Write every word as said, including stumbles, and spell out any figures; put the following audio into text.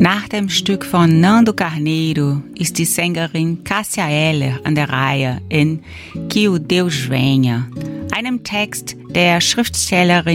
Nach dem Stück von Nando Carneiro ist die Sängerin Cássia Eller an der Reihe in Que o Deus venha, einem Text der Schriftstellerin